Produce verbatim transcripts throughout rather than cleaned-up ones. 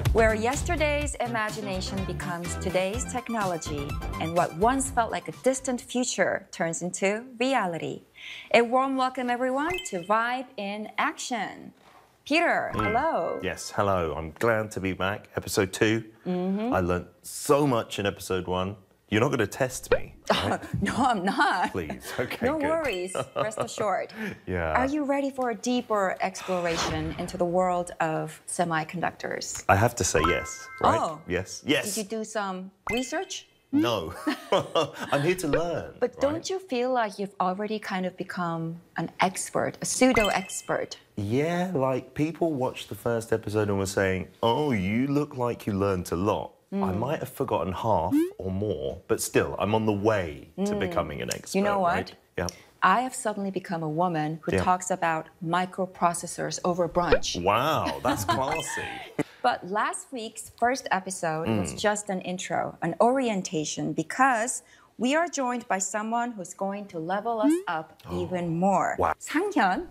Where yesterday's imagination becomes today's technology, and what once felt like a distant future turns into reality. A warm welcome, everyone, to Vibe in Action. Peter, mm. hello. Yes, hello. I'm glad to be back. Episode two. Mm-hmm. I learned so much in episode one. You're not going to test me, right? No, I'm not. Please, okay, No good. worries, rest assured. Yeah. Are you ready for a deeper exploration into the world of semiconductors? I have to say yes, right? Oh. Yes, yes. Did you do some research? No. I'm here to learn. But right? don't you feel like you've already kind of become an expert, a pseudo-expert? Yeah, like people watched the first episode and were saying, oh, you look like you learned a lot. Mm. I might have forgotten half or more, but still, I'm on the way to mm. becoming an expert. You know what? Right? Yeah. I have suddenly become a woman who yeah. talks about microprocessors over brunch. Wow, that's classy. But last week's first episode mm. was just an intro, an orientation, because we are joined by someone who's going to level us up oh. even more. Wow. 상현.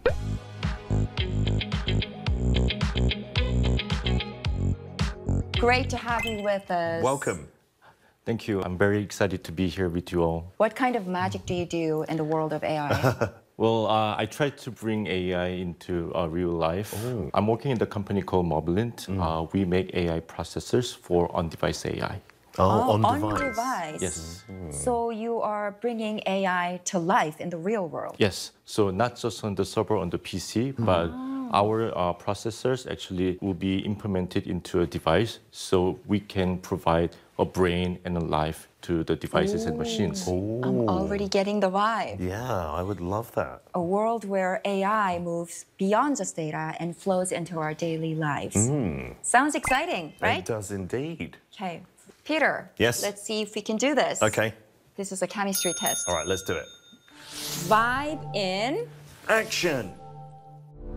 Great to have you with us. Welcome. Thank you. I'm very excited to be here with you all. What kind of magic do you do in the world of A I? Well, uh, I try to bring A I into uh, real life. Oh. I'm working in the company called Mobilint. Mm. Uh, we make A I processors for on-device A I. Oh, oh on, on device. device. Yes. Mm-hmm. So you are bringing A I to life in the real world. Yes. So not just on the server on the P C, mm. but our uh, processors actually will be implemented into a device, so we can provide a brain and a life to the devices Ooh. and machines. Ooh. I'm already getting the vibe. Yeah, I would love that. A world where A I moves beyond just data and flows into our daily lives. Mm. Sounds exciting, right? It does indeed. Okay. Peter, yes. Let's see if we can do this. Okay. This is a chemistry test. All right, let's do it. Vibe in action.